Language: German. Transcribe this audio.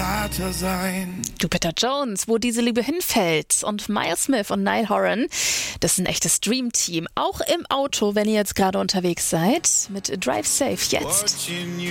Berater sein. Jupiter Jones, wo diese Liebe hinfällt. Und Miles Smith und Niall Horan, das ist ein echtes Dream-Team. Auch im Auto, wenn ihr jetzt gerade unterwegs seid. Mit Drive Safe jetzt.